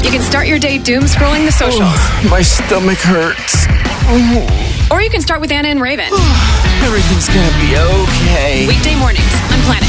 You can start your day doom scrolling the socials. My stomach hurts. Or you can start with Anna and Raven. Everything's gonna be okay. Weekday mornings on Planet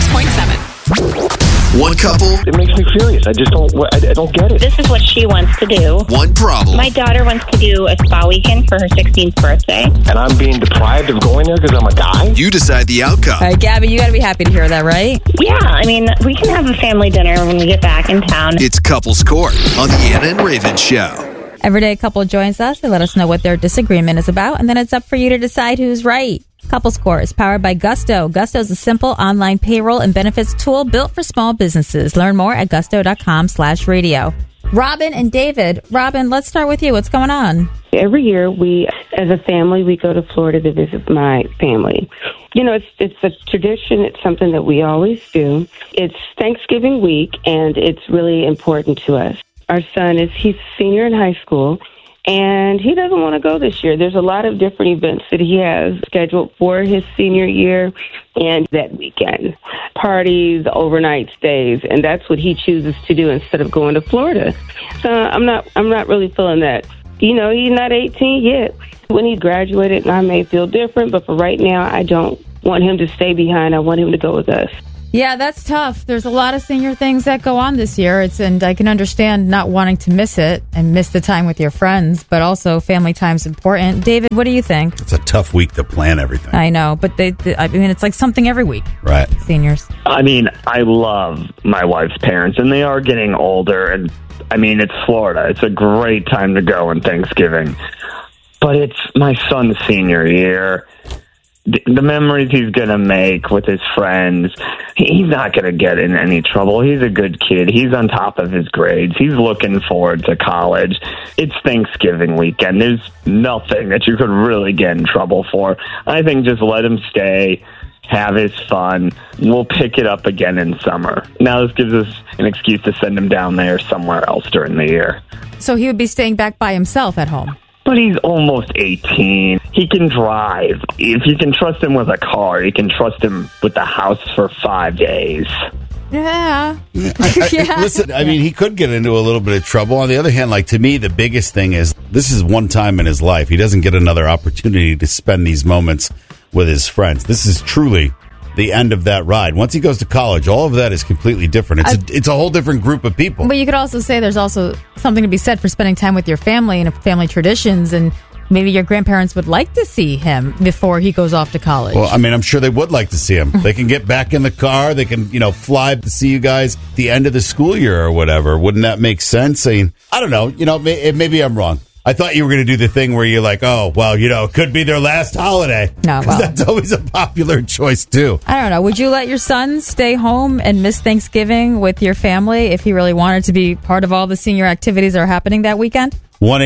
106.7. One couple. It makes me furious. I don't get it. This is what she wants to do. One problem. My daughter wants to do a spa weekend for her 16th birthday. And I'm being deprived of going there because I'm a guy? You decide the outcome. All right, Gabby, you got to be happy to hear that, right? Yeah, I mean, we can have a family dinner when we get back in town. It's Couples Court on the Anna and Raven Show. Every day a couple joins us. They let us know what their disagreement is about, and then it's up for you to decide who's right. Couples Court is powered by Gusto. Gusto is a simple online payroll and benefits tool built for small businesses. Learn more at gusto.com/radio. Robin and David. Robin, let's start with you. What's going on? Every year, we, as a family, we go to Florida to visit my family. You know, it's a tradition. It's something that we always do. It's Thanksgiving week, and it's really important to us. Our son he's a senior in high school, and he doesn't want to go this year. There's a lot of different events that he has scheduled for his senior year and that weekend. Parties, overnight stays, and that's what he chooses to do instead of going to Florida. So I'm not really feeling that. You know, he's not 18 yet. When he graduated, I may feel different, but for right now, I don't want him to stay behind. I want him to go with us. Yeah, that's tough. There's a lot of senior things that go on this year. And I can understand not wanting to miss it and miss the time with your friends, but also family time's important. David, what do you think? It's a tough week to plan everything. I know, but it's like something every week. Right. Seniors. I mean, I love my wife's parents, and they are getting older. And I mean, it's Florida. It's a great time to go on Thanksgiving. But it's my son's senior year. The memories he's going to make with his friends, he's not going to get in any trouble. He's a good kid. He's on top of his grades. He's looking forward to college. It's Thanksgiving weekend. There's nothing that you could really get in trouble for. I think just let him stay, have his fun. We'll pick it up again in summer. Now this gives us an excuse to send him down there somewhere else during the year. So he would be staying back by himself at home? But he's almost 18. He can drive. If you can trust him with a car, you can trust him with the house for 5 days. Yeah. Listen, I mean, he could get into a little bit of trouble. On the other hand, like, to me, the biggest thing is this is one time in his life. He doesn't get another opportunity to spend these moments with his friends. This is truly the end of that ride. Once he goes to college, all of that is completely different. It's a whole different group of people. But you could also say there's also something to be said for spending time with your family and family traditions, and maybe your grandparents would like to see him before he goes off to college. Well, I mean, I'm sure they would like to see him. They can get back in the car. They can, fly to see you guys at the end of the school year or whatever. Wouldn't that make sense? I mean, I don't know. Maybe I'm wrong. I thought you were going to do the thing where you're like, oh, well, it could be their last holiday. No, well, that's always a popular choice, too. I don't know. Would you let your son stay home and miss Thanksgiving with your family if he really wanted to be part of all the senior activities that are happening that weekend?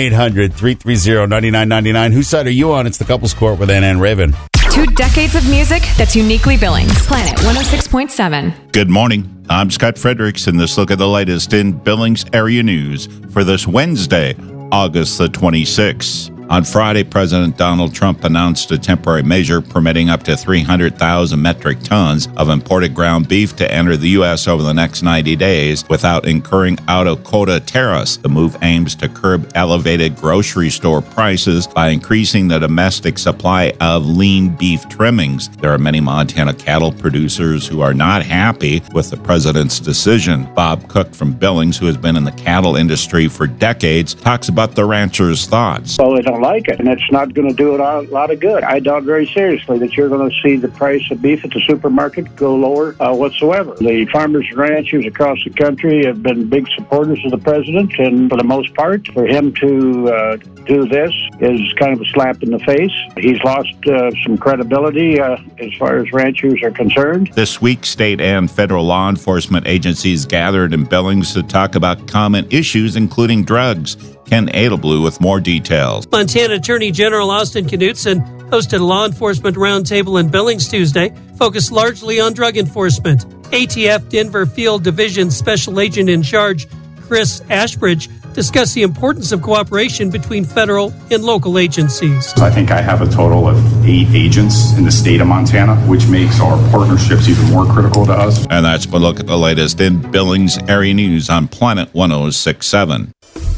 1-800-330-9999. Whose side are you on? It's the Couples Court with Anna and Raven. 2 decades of music that's uniquely Billings. Planet 106.7. Good morning. I'm Scott Fredericks, and this look at the latest in Billings area news for this Wednesday, August the 26th. On Friday, President Donald Trump announced a temporary measure permitting up to 300,000 metric tons of imported ground beef to enter the U.S. over the next 90 days without incurring out-of-quota tariffs. The move aims to curb elevated grocery store prices by increasing the domestic supply of lean beef trimmings. There are many Montana cattle producers who are not happy with the president's decision. Bob Cook from Billings, who has been in the cattle industry for decades, talks about the ranchers' thoughts. Well, they don't like it, and it's not going to do a lot of good. I doubt very seriously that you're going to see the price of beef at the supermarket go lower whatsoever. The farmers and ranchers across the country have been big supporters of the president, and for the most part, for him to do this is kind of a slap in the face. He's lost some credibility as far as ranchers are concerned. This week, state and federal law enforcement agencies gathered in Billings to talk about common issues, including drugs. Ken Adelblue with more details. Montana Attorney General Austin Knudsen hosted a law enforcement roundtable in Billings Tuesday, focused largely on drug enforcement. ATF Denver Field Division Special Agent in Charge Chris Ashbridge discussed the importance of cooperation between federal and local agencies. I think I have a total of 8 agents in the state of Montana, which makes our partnerships even more critical to us. And that's a look at the latest in Billings area news on Planet 106.7.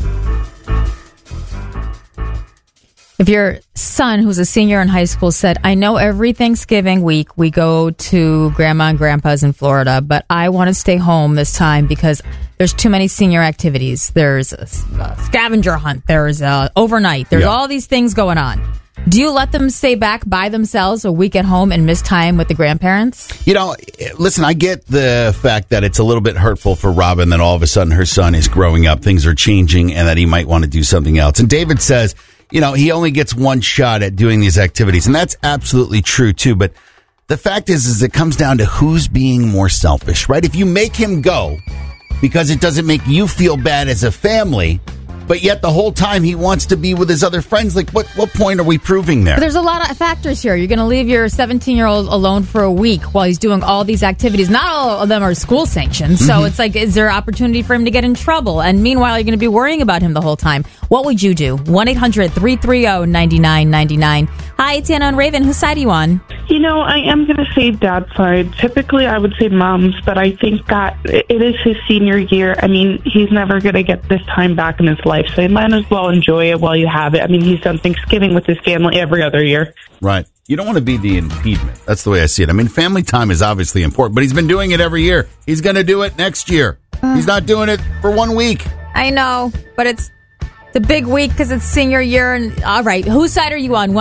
If your son, who's a senior in high school, said, I know every Thanksgiving week we go to Grandma and Grandpa's in Florida, but I want to stay home this time because there's too many senior activities. There's a scavenger hunt. There's overnight. There's all these things going on. Do you let them stay back by themselves a week at home and miss time with the grandparents? You know, listen, I get the fact that it's a little bit hurtful for Robin that all of a sudden her son is growing up, things are changing, and that he might want to do something else. And David says, you know, he only gets one shot at doing these activities, and that's absolutely true, too. But the fact is it comes down to who's being more selfish, right? If you make him go because it doesn't make you feel bad as a family, but yet the whole time he wants to be with his other friends, like what point are we proving there? But there's a lot of factors here. You're going to leave your 17-year-old alone for a week while he's doing all these activities. Not all of them are school sanctioned. So it's like, is there opportunity for him to get in trouble? And meanwhile, you're going to be worrying about him the whole time. What would you do? 1-800-330-9999. Hi, it's Anna and Raven. Whose side are you on? You know, I am going to say dad's side. Typically, I would say mom's, but I think that it is his senior year. I mean, he's never going to get this time back in his life, so you might as well enjoy it while you have it. I mean, he's done Thanksgiving with his family every other year. Right. You don't want to be the impediment. That's the way I see it. I mean, family time is obviously important, but he's been doing it every year. He's going to do it next year. He's not doing it for 1 week. I know, but it's a big week because it's senior year. And all right, whose side are you on?